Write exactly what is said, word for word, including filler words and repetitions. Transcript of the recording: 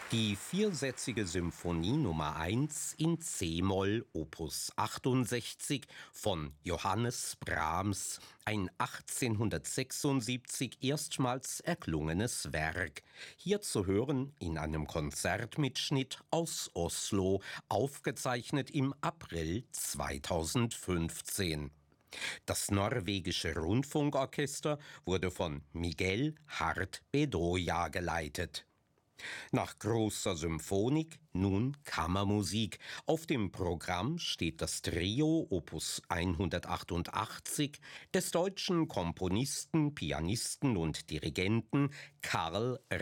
Die viersätzige Symphonie Nummer eins in C-Moll, Opus achtundsechzig von Johannes Brahms, ein achtzehnhundertsechsundsiebzig erstmals erklungenes Werk. Hier zu hören in einem Konzertmitschnitt aus Oslo, aufgezeichnet im April zweitausendfünfzehn. Das norwegische Rundfunkorchester wurde von Miguel Hardt Bedoya geleitet. Nach großer Symphonik nun Kammermusik. Auf dem Programm steht das Trio Opus hundertachtundachtzig des deutschen Komponisten, Pianisten und Dirigenten Karl